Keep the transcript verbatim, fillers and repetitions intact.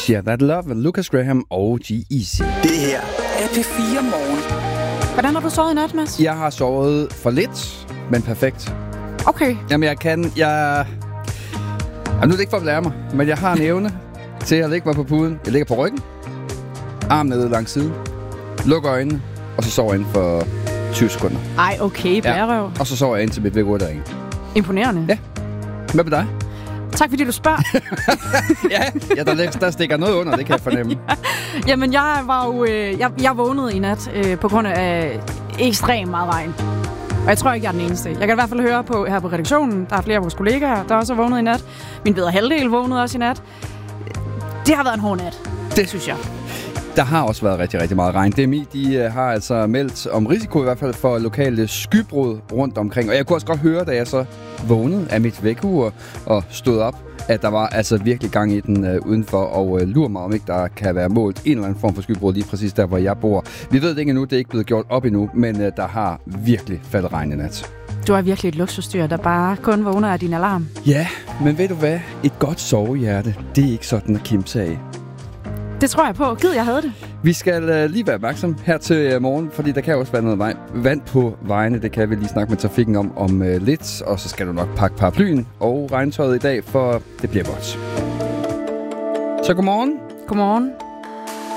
Yeah, That Love, Lucas Graham og G-Eazy. Det her er P fire Morgen. Hvordan har du sovet i nat, Mads? Jeg har sovet for lidt, men perfekt. Okay. Jamen, jeg kan... Jeg... Jamen, nu er det ikke for at lære mig, men jeg har en evne til at lægge mig på puden. Jeg ligger på ryggen, arm nede langs siden, lukker øjnene, og så sover jeg inden for tyve sekunder. Ej, okay, blærerøv. Ja. Og så sover jeg indtil mit vækkeur ringer. Imponerende. Ja. Hvad med dig? Tak fordi du spørger. ja, ja der, der stikker noget under, det kan jeg fornemme. ja. Jamen, jeg var jo... Øh, jeg, jeg vågnede i nat øh, på grund af ekstremt meget regn. Og jeg tror ikke, jeg er den eneste. Jeg kan i hvert fald høre på her på redaktionen, der er flere af vores kollegaer, der også har vågnet i nat. Min bedre halvdel vågnede også i nat. Det har været en hård nat, det synes jeg. Der har også været rigtig, rigtig meget regn. D M I de, uh, har altså meldt om risiko i hvert fald for lokale skybrud rundt omkring. Og jeg kunne også godt høre, da jeg så vågnede af mit vækkeur og stod op, at der var altså virkelig gang i den uh, udenfor. Og uh, lurer mig om ikke, der kan være målt en eller anden form for skybrud lige præcis der, hvor jeg bor. Vi ved det ikke endnu, det er ikke blevet gjort op endnu, men uh, der har virkelig faldet regn i nat. Du er virkelig et luksusdyr, der bare kun vågner af din alarm. Ja, men ved du hvad? Et godt sovehjerte, det er ikke sådan at kimse af. Det tror jeg på. Gid, jeg havde det. Vi skal uh, lige være opmærksom her til uh, morgen, fordi der kan også være noget vej- vand på vejene. Det kan vi lige snakke med trafikken om om uh, lidt. Og så skal du nok pakke paraplyen og regntøjet i dag, for det bliver godt. Så godmorgen. Godmorgen.